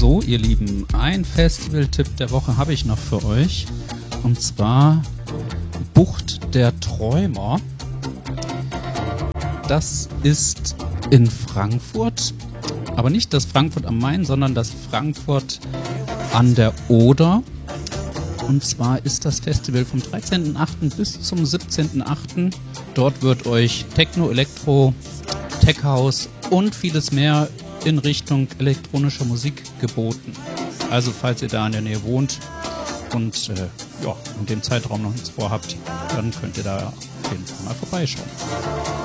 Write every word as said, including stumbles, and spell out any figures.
So, ihr Lieben, ein Festival-Tipp der Woche habe ich noch für euch. Und zwar Bucht der Träumer. Das ist in Frankfurt, aber nicht das Frankfurt am Main, sondern das Frankfurt an der Oder. Und zwar ist das Festival vom dreizehnten achten bis zum siebzehnten achten Dort wird euch Techno, Elektro, Tech House und vieles mehr in Richtung elektronischer Musik geboten. Also falls ihr da in der Nähe wohnt und äh, ja, in dem Zeitraum noch nichts vorhabt, dann könnt ihr da auf jeden Fall mal vorbeischauen.